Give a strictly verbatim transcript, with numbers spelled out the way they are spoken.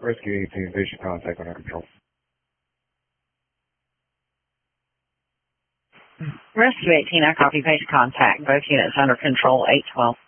Rescue eighteen, patient contact under control. Rescue eighteen, I copy patient contact. Both units under control, eight twelve.